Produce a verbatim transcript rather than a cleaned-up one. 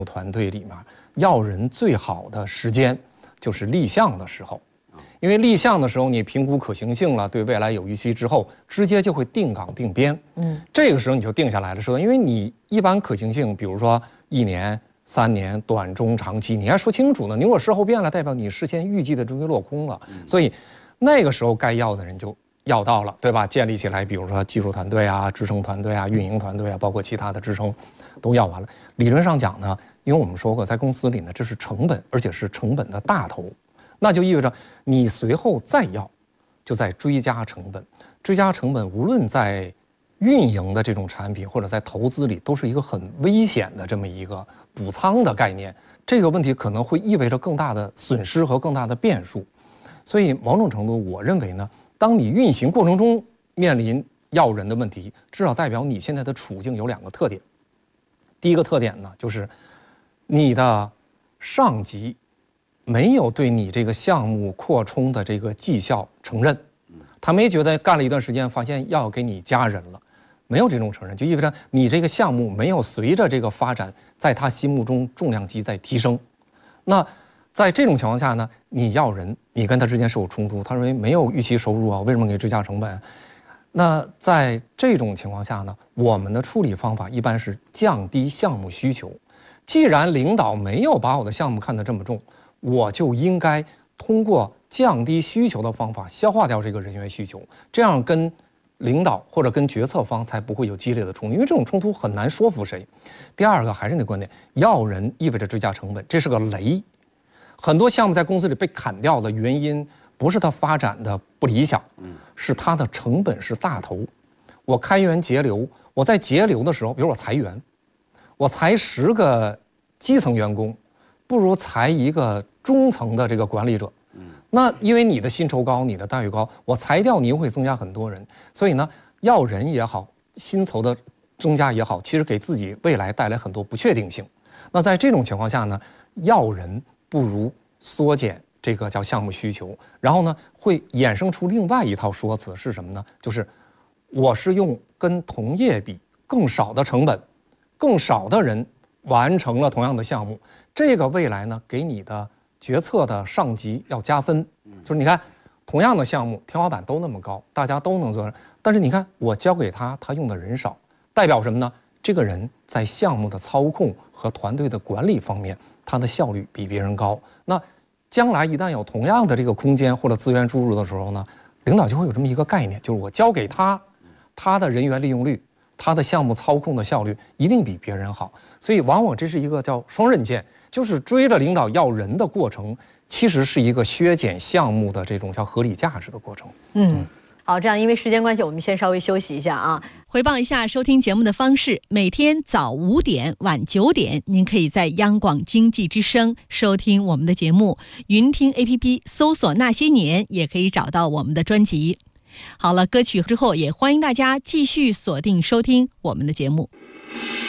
团队里面要人最好的时间就是立项的时候，因为立项的时候你评估可行性了，对未来有预期之后，直接就会定岗定编。嗯，这个时候你就定下来了，说，因为你一般可行性，比如说一年、三年、短中长期，你还说清楚呢。你如果事后变了，代表你事先预计的终于落空了。所以那个时候该要的人就要到了，对吧？建立起来，比如说技术团队啊、支撑团队啊、运营团队啊，包括其他的支撑，都要完了。理论上讲呢，因为我们说过，在公司里呢，这是成本，而且是成本的大头，那就意味着你随后再要，就在追加成本。追加成本，无论在运营的这种产品，或者在投资里，都是一个很危险的这么一个补仓的概念。这个问题可能会意味着更大的损失和更大的变数。所以某种程度，我认为呢，当你运行过程中面临要人的问题，至少代表你现在的处境有两个特点。第一个特点呢，就是你的上级没有对你这个项目扩充的这个绩效承认，他没觉得干了一段时间发现要给你加人了，没有这种承认，就意味着你这个项目没有随着这个发展，在他心目中重量级在提升。那在这种情况下呢，你要人，你跟他之间是有冲突，他认为没有预期收入啊，为什么给追加成本？那在这种情况下呢，我们的处理方法一般是降低项目需求。既然领导没有把我的项目看得这么重，我就应该通过降低需求的方法消化掉这个人员需求，这样跟领导或者跟决策方才不会有激烈的冲突，因为这种冲突很难说服谁。第二个还是那观点，要人意味着追加成本，这是个雷。很多项目在公司里被砍掉的原因，不是它发展的不理想，是它的成本是大头。我开源节流，我在节流的时候，比如我裁员，我裁十个基层员工，不如裁一个中层的这个管理者。那因为你的薪酬高，你的待遇高，我裁掉你又会增加很多人，所以呢，要人也好，薪酬的增加也好，其实给自己未来带来很多不确定性。那在这种情况下呢，要人不如缩减这个叫项目需求，然后呢，会衍生出另外一套说辞是什么呢？就是我是用跟同业比更少的成本，更少的人完成了同样的项目，这个未来呢，给你的决策的上级要加分。就是你看，同样的项目天花板都那么高，大家都能做，但是你看我交给他，他用的人少，代表什么呢？这个人在项目的操控和团队的管理方面，他的效率比别人高。那将来一旦有同样的这个空间或者资源注入的时候呢，领导就会有这么一个概念，就是我交给他，他的人员利用率，他的项目操控的效率一定比别人好。所以往往这是一个叫双刃剑，就是追着领导要人的过程，其实是一个削减项目的这种叫合理价值的过程。 嗯，好，这样因为时间关系，我们先稍微休息一下啊。回报一下收听节目的方式：每天早五点、晚九点，您可以在央广经济之声收听我们的节目；云听 A P P 搜索那些年，也可以找到我们的专辑。好了，歌曲之后也欢迎大家继续锁定收听我们的节目。